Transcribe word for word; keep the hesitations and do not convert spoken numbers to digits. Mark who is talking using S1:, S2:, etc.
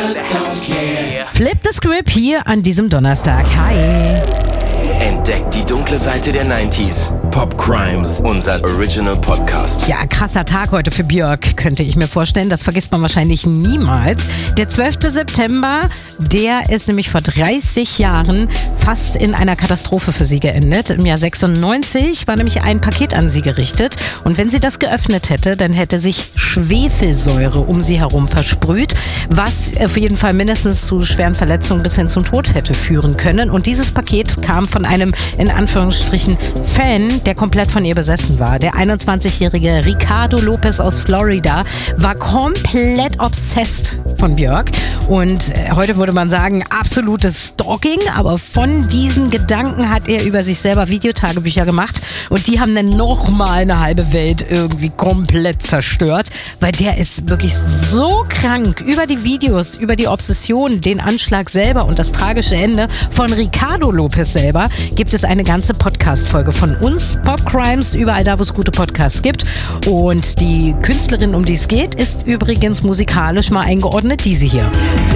S1: Flip the Script hier an diesem Donnerstag. Hi.
S2: Entdeckt die dunkle Seite der neunziger. Pop Crimes, unser Original Podcast.
S1: Ja, krasser Tag heute für Björk, könnte ich mir vorstellen. Das vergisst man wahrscheinlich niemals. Der zwölfte September, der ist nämlich vor dreißig Jahren fast in einer Katastrophe für sie geendet. Im Jahr sechsundneunzig war nämlich ein Paket an sie gerichtet. Und wenn sie das geöffnet hätte, dann hätte sich Schwefelsäure um sie herum versprüht, was auf jeden Fall mindestens zu schweren Verletzungen bis hin zum Tod hätte führen können. Und dieses Paket kam von einem, in Anführungsstrichen, Fan, der komplett von ihr besessen war. Der einundzwanzigjährige Ricardo Lopez aus Florida war komplett obsessed von Björk. Und heute würde man sagen, absolutes Stalking, aber von diesen Gedanken hat er über sich selber Videotagebücher gemacht und die haben dann nochmal eine halbe Welt irgendwie komplett zerstört, weil der ist wirklich so krank über die Videos, über die Obsession, den Anschlag selber und das tragische Ende von Ricardo Lopez selber, gibt es eine ganze Podcast-Folge von uns, Pop Crimes, überall da, wo es gute Podcasts gibt. Und die Künstlerin, um die es geht, ist übrigens musikalisch mal eingeordnet diese hier.